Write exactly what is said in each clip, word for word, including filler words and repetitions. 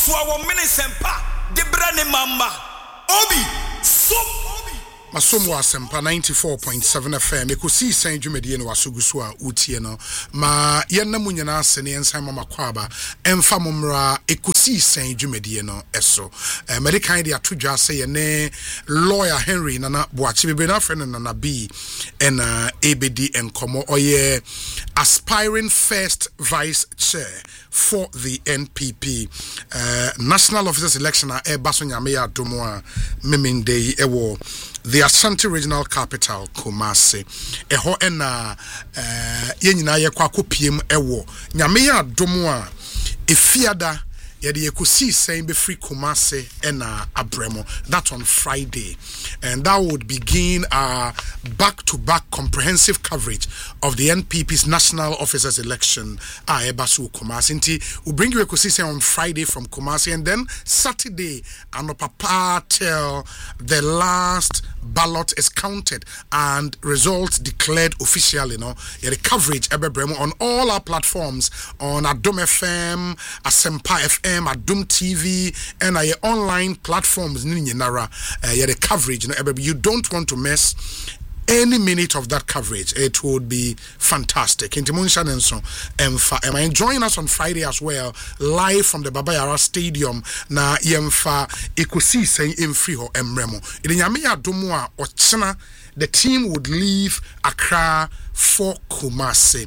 Fua wo mini sempa. Debra ne mama. Obi. So. Masomo asempa ninety-four point seven F M ekosi san dwumedie no wasoguso a utie no ma yenna munyana asene ensan mama kwaba emfa momra ekosi san dwumedie no eso eh, medical dia todwa say ye ne lawyer Henry nana boachi bebe na friend nana B and uh, A B D enkomo oye aspiring first vice chair for the N P P uh, national officers election a e baso nyame ya domo a memende ewo the Ashanti Regional Capital Kumasi eho ena eh yenyina ye kwa kopiem ewo nyame ya domo a efiada yede yekosi sen be free Kumasi ena abremo that on Friday, and that would begin a back-to-back comprehensive coverage of the N P P's national officers election a ebasu Kumasi nti we bring you yekosi sen on Friday from Kumasi, and then Saturday anopapa till the last ballot is counted and results declared officially, you know, the coverage ebebremo on all our platforms on Adom F M, Asempa F M, Adom T V, and our online platforms. Nara, uh, the coverage, you know, you don't want to miss any minute of that coverage. It would be fantastic. Am I enjoying us on Friday as well, live from the Baba Yara Stadium? Na yemfa ikusi saying in free ho emremo. Idinyamiya domwa ochana. The team would leave Accra for Kumasi.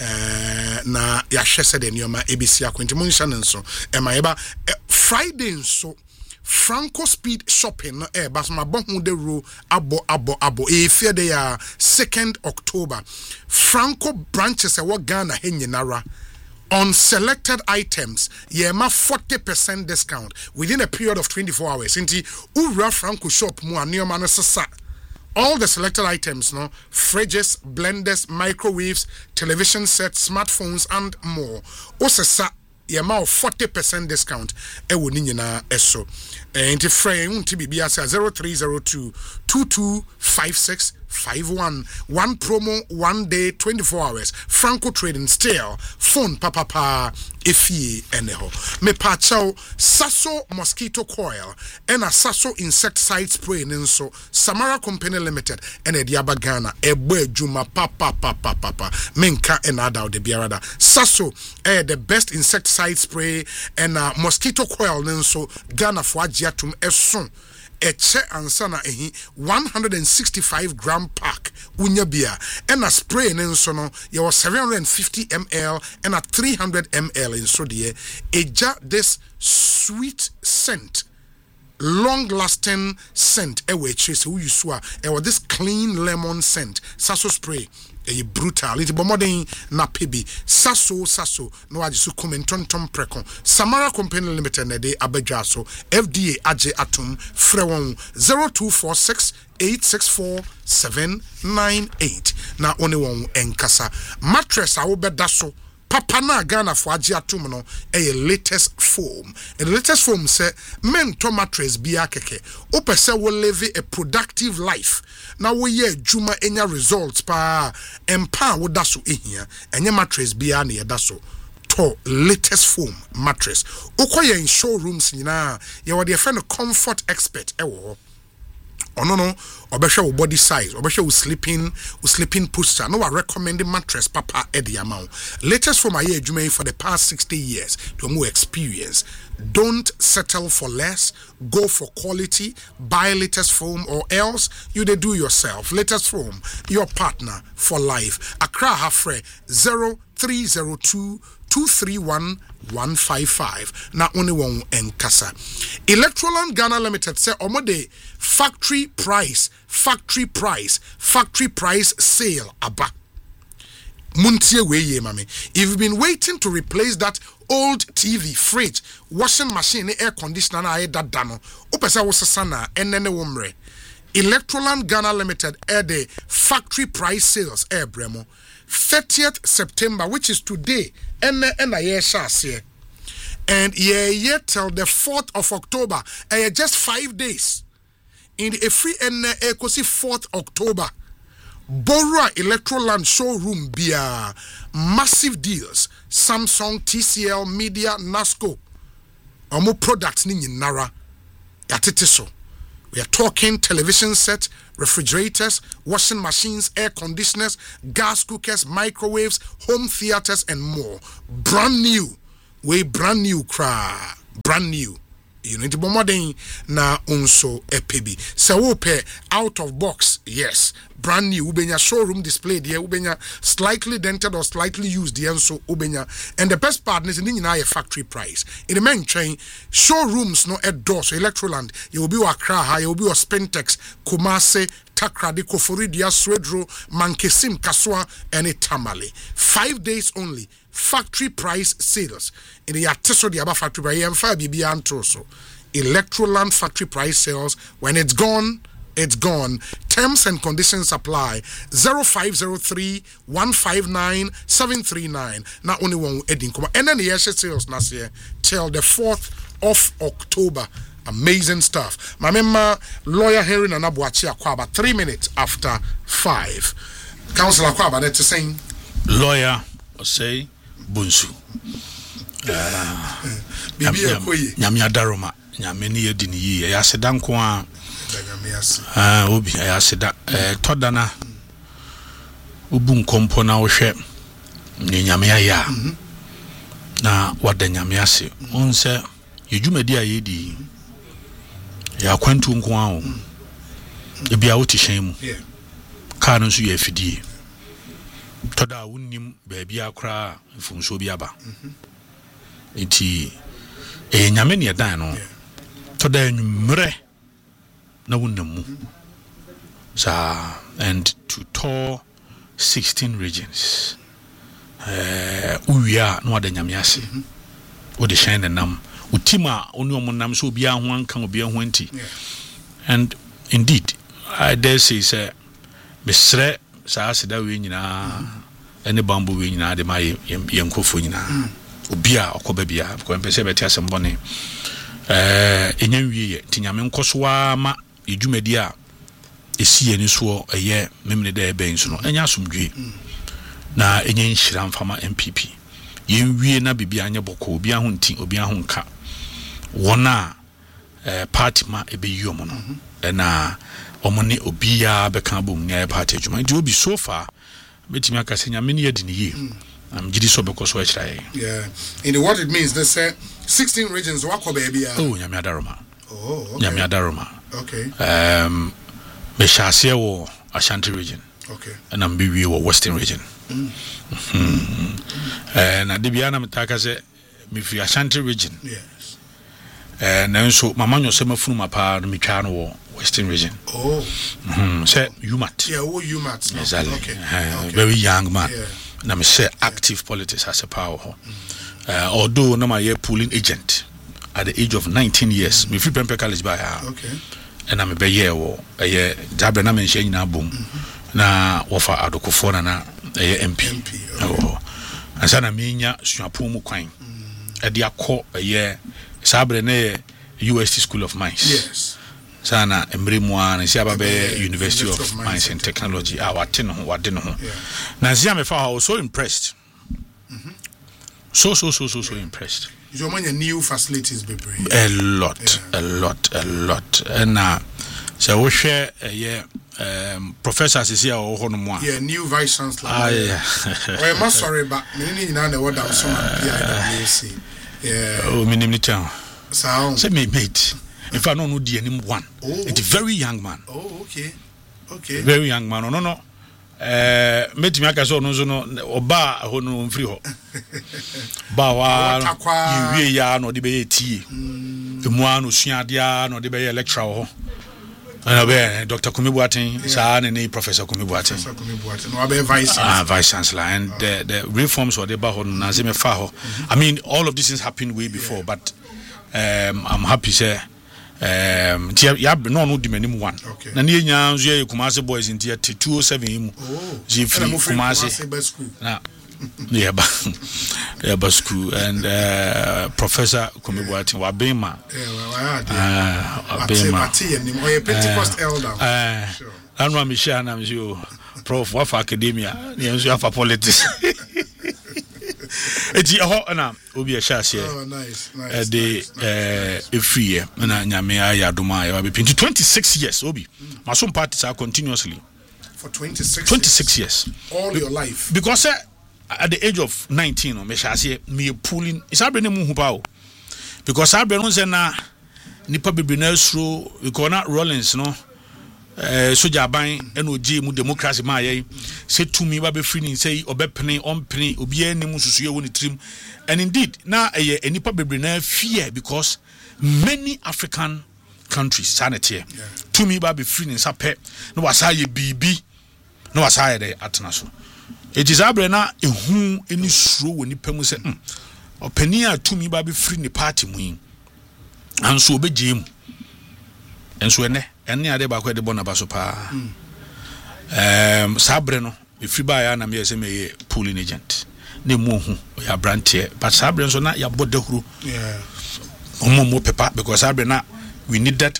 Uh, na yashe said in yoma A B C akwenti munshanenso. Am I eba Friday so. Franco Speed Shopping no eh but my bon de ro abo abo abo e fear they are second October. Franco branches e wo Ghana henyinara on selected items yema forty percent discount within a period of twenty-four hours. Inti ura Franco shop mu aneoma no sesa. All the selected items, no, fridges, blenders, microwaves, television sets, smartphones, and more. Osesa yema forty percent discount ewo ni nyina eso. Enti frame unti bibia say zero three zero two two two five six five one. One promo, one day, twenty-four hours. Franco Trading still. Phone papa pa efi eneho. Me pachao Sasso mosquito coil and a Sasso insecticide spray ninso Samara Company Limited and a Diaba Ghana ebe juma papa papa papa menka enada de biarada. Sasso eh the best insecticide spray and a mosquito coil ninso Ghana for agiatum eson. Eche ansana ehi one hundred sixty-five gram pack unya bia and a spray in so no you was seven hundred fifty milliliters and a three hundred milliliters in so dear eja this sweet scent long lasting scent ewe chase who you swa ewa this clean lemon scent Sasso spray e brutal it bomodin na pebi Sasso Sasso no ajisu kumenton tom prekon Samara Company Limited na de abadwa so F D A age atom frewon zero two four six eight six four seven nine eight na one won enkasa mattress a wo beda so papa na Ghana for age atom no e latest foam and the latest foam say men to mattress bia keke o pese wo live a productive life na wo ye juma enya results pa empa wo da so ehia enye mattress bia na ye da so to latest foam mattress ukoye in showrooms nyina ye wo de friend comfort expert e wo ono no obehwe wo body size obehwe wo sleeping wo sleeping posture no wa recommend mattress papa e de amount latest foam aye adwuma for the past sixty years to more experience. Don't settle for less. Go for quality. Buy latest foam or else you they do yourself. Latest foam, your partner for life. Accra Hafre zero three zero two two three one one five five. Na only one enkasa. Electroland Ghana Limited say omode factory price, factory price, factory price sale aba. Muntie weye mame. If you've been waiting to replace that old T V, fridge, washing machine, air conditioner na aye that dano. Opesa wosasana enene womre. Electroland Ghana Limited air the factory price sales air bremo. thirtieth September, which is today, ene ena ye shase. And ye ye till the fourth of October, eh just five days. In the free ene e kosi fourth October. Borua Electroland showroom bia massive deals. Samsung, T C L, Media, Nasco. omo product ni nyinara yatete so. We are talking television set, refrigerators, washing machines, air conditioners, gas cookers, microwaves, home theaters, and more. Brand new. We brand new cra. Brand new. You know, the na unso epebi. So pay out of box, yes. Brand new. Ubenya showroom display there. Ubenya slightly dented or slightly used there. So ubenya. And the best part is in a factory price. In the main chain, showrooms no at door. So Electroland, you will be Accra, you will be Spentex, Kumase, Takrady, Koforidia, Swedro, Mankesim, Kaswa, and a Tamale. Five days only. Factory price sales. In the Ateso the Aba factory price, and five B B and Troso. Electroland factory price sales. When it's gone, it's gone. Terms and conditions apply. zero five zero three one five nine seven three nine. Not only one heading come. And then the year sales last year till the fourth of October. Amazing stuff. My member, lawyer Henry Nanabuachi Akwaba, three minutes after five. Councillor Akwaba, that's saying. Lawyer, say, Bunsu. Bibi Akoye. Nyamia Daroma, Nyamini Edini, Yasedan Kwa. Ah, Obi, Yaseda, Todana. Ubun Kompona Oshe, Nyamia Ya. Na what the Nyamiasi. Onse, Yujumedia Yedi. Ya kwantu nko awo ebi a wote hyan mu car no so ya fidie toda wonnim ba bia kra mfumso bi aba enti e nyame ne dan no toda enumre na wonnamu sa and to tour sixteen regions eh uwia no ada nyame ase wo de hyan nam utima onu omunam so bia ho anka obia ho anti and indeed I dare say say mesre sa aseda we nyina ene bambo we nyina de ma yenkofo nyina obia okoba bia ko empese beti asembone eh enya wiye tinyame nkosoa ma edwumadi a esie ni so eye memne da ebe nso no enya asomdwe na enya nhira mfama M P P yenwie na bibia anya boko obia ho nti obia ho nka wona eh party ma ebe yomo no na omone obia beka bom nya party adwuma nti obi so far betimi akase nya meni yedi ni ye am gidi so beko so akira ye yeah in what it means they say sixteen regions wako baby oh nya me adaroma oh okay nya me adaroma okay um me shase wo Ashanti region okay and am biwi wo Western region mm. mm. eh na de bia na metaka se me fi Ashanti region yes eh nanso mama nyo se mafunu mapa no metwa no wo Western region oh mhm say Umat yeah wo Umat no. exactly okay. Uh, okay very young man yeah. na me say active yeah. politics as a power ho mm. uh, although na my year polling agent at the age of nineteen years me free Pempe College by okay and I'm a be year wo eh dabre na me nhye nyina bom na wofa adokofo na na eh M P oh ansa na menya suapo mu kwan e de akọ eh sabre na U S T School of Mines yes sana emremwa na sia babe University of, of Mines and Technology ah wate no wade no na sia me fa I was so impressed mm-hmm. so so so so so impressed you want new facilities be bring a lot yeah. a lot a lot and uh so we share uh, um professor is here or no yeah new vice chancellor ah yeah well I'm sorry but me ni na na what so P I W C yeah oh me ni town so say me mate in fact no no di anim one oh, it's a very young man oh okay okay very young man no no eh metimi aka so no so no oba ho no mfiri ho ba wa yiwie ya no de be yetie emu anu suade a no de be lecturer ho ana be Doctor Kumibuaten sa na ni Professor Kumibuaten Professor Kumibuaten no be vice ah vice chancellor and oh. the the reforms or the ba ho na se me fa ho I mean all of these things happened way before yeah. but um I'm happy say um ya no no di manim one na ne nya nzo ye Kumase boys in tier two oh seven mu ji free Kumase na yeah ba yeah ba school and uh, Professor Kumibuaten wa bema yeah wa bema ati ni mo ye Pentecost elder eh anu am share na me yo prof wa fa academia ne nzo ya fa politics eti ɛhɔ na obi a hyase oh nice nice de eh efriye na nyame ayɛ adoma ya be twenty-six years obi maso parties are continuously for twenty-six twenty-six years all your life because uh, at the age of nineteen no me hyase me pulling is abrene mu hu pa o because abrene no say na nipa bebre na asuro because na Rollins no eh soja ban ena ogie mu democracy ma aye say to me ba be free ni say obepene ompene obi anim susuye woni trim and indeed na eh nipa bebre na fear because many African countries sanity yeah. to me ba be free ni sape no wasaye bibi no wasaye dey atena so it is abre na ehu eni suro woni pamu say mm, opani a to me ba be free ni party mu yin anso obegye mu enso ene ene ade ba ko de bona ba so pa ehm sabre no e free ba ya na me say me pooling agent na mu hu ya brantie but sabre so na ya bodahuru yeah omo mo pepa because sabre na we needed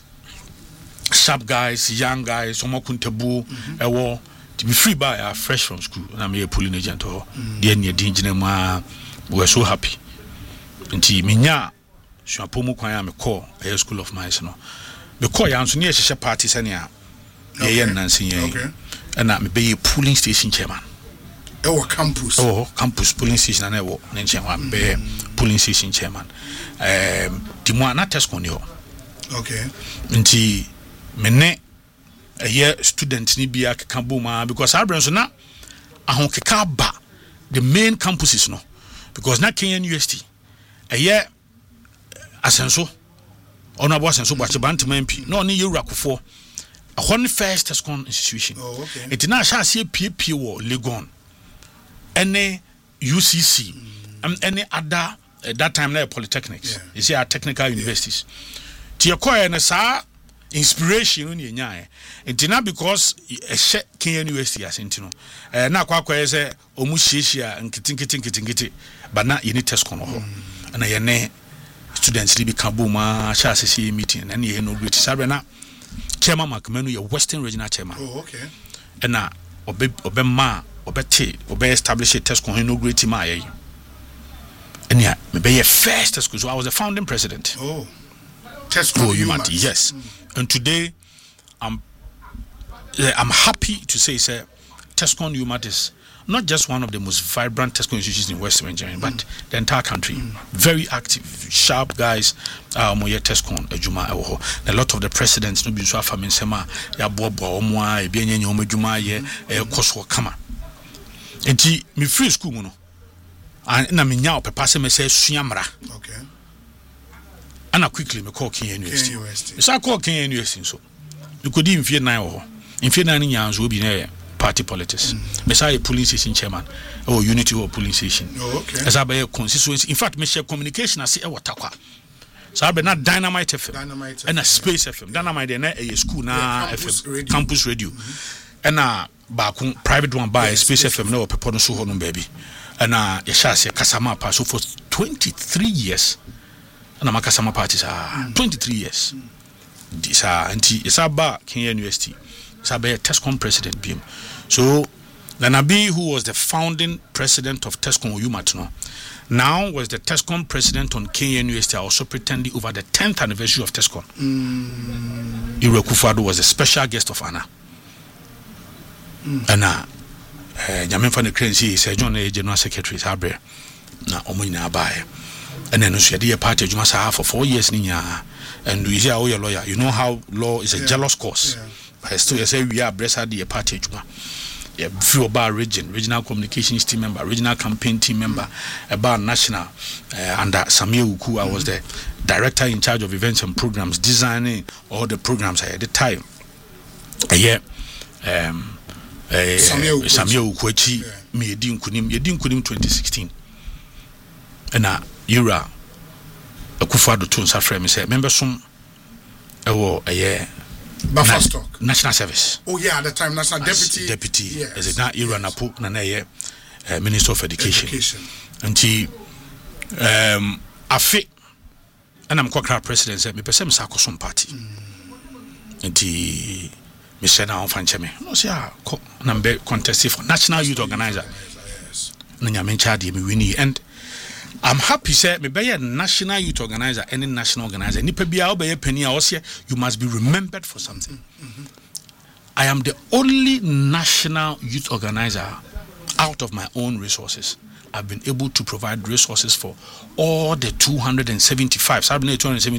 sharp guys young guys omo kuntabu ewo to be free by ya fresh from school na me pooling agent ho de ne din gina mu a we were so happy nti menya swapo mu kwan ya me call a school of mines no me call ya nso ne yehye party sania ye ye nansi ye na me be pooling station chairman ewo campus oh campus pooling station na ewo ne chairman be pooling station chairman um di mo na Tesco ni ho okay nti me ne a year student ni bia ka boma because I so na ahon keka ba the main campuses no because na Kenya University a year asenso ono abo asenso bo achibante mampi no ne yewura kofo a hon first Tesco institution oh okay it na sha se piepie wo Legon any U C C mm. um, any other at that time na polytechnics yeah. You see our technical yeah. universities ti ekoye na sa inspiration ni nyae entina because e Kenya University asentino eh na kwa kwa say omu hihia nkitinkiti nkitinkiti bana yini Tesco no ho mm. na ye ne students li bi kabo ma sha sese meeting na ne no great sabe na chairman Makmenu ye Western Regional chairman oh okay na obe obe ma obe te obe establish Tesco no great ma ye and yeah me be first Tesco so I was the founding president oh Tesco oh, Humanity yes mm. And today I'm I'm happy to say sir Tesco Humanity is not just one of the most vibrant Tesco institutions in Western Nigeria, mm. but the entire country. Mm. Very active, sharp guys. Um, we Tesco Ejuma ewo. A lot of the presidents no be so afa mensema ya bobo omwa e bi enye omo Ejuma ye e koso kama. Enti me free school mu no. Na me nya opepa se me se suamra. Okay. Ana quickly me call Kenya University. Kenya University. So I call Kenya University so. You could even fear nine wo. In fear nine nyanzo obi na party politics. Mm. Me say police station chairman or unity or police station. Oh, okay. As I be constituency. In fact, me share communication as e watakwa. So I be na Dynamite F M. Dynamite and a Space F M. Dynamite na a school na yeah, campus F M. Radio. Campus radio. Mm-hmm. And a back private one by yeah, Space, Space F M no people no so hono baby. And a yesha se kasama pa so for twenty-three years. And a makasama parties are mm. twenty-three years. Mm. This are anti isaba Kenya University. Isabe Tesco president B M. So Lanabi, who was the founding president of Tesco Uyumatno, now was the Tesco president on Kenya University, also pretending over the tenth anniversary of Tesco. Mm. Ire Kufado was a special guest of honor. Mm. And uh Nyamen fan the Crency is John A. General Secretary Sabre. Na Omina Abaye. And then we had a party Jumasa for four years ninya. And we hear your lawyer. You know how law is a yeah. jealous cause. Yeah. I still say we are Bressa the party Juma. Yeah, few about region, regional communications team member, regional campaign team member, mm. about national uh, under Samir Uku. I was the director in charge of events and programs, designing all the programs at the time. Uh, yeah, um, uh, Samir Uku, me Edin Kunim, Edin Kunim twenty sixteen. And uh, Yura Akufado Tunsa frame say, member some oh a year. Buffer stock. National Service. Oh yeah, at the time national deputy. Deputy. Yes. As it now Iran Napu Nanaye, uh, Minister of Education. Education. And he um afi and I'm quite president said me person sako some party. And he me say na on fanche me. No say ah na be contest for National Youth Organizer. na nyame nkyade me wini. And I'm happy say me be a national youth organizer, any national organizer. Nipa bia obeye penny a ose you must be remembered for something. Mm-hmm. I am the only national youth organizer out of my own resources. I've been able to provide resources for all the two hundred seventy-five